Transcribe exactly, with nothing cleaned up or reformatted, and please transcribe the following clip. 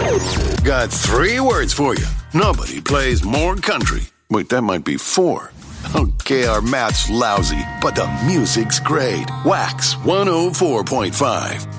Got three words for you. Nobody plays more country. Wait, that might be four. Okay, our math's lousy, but the music's great. Wax one oh four point five.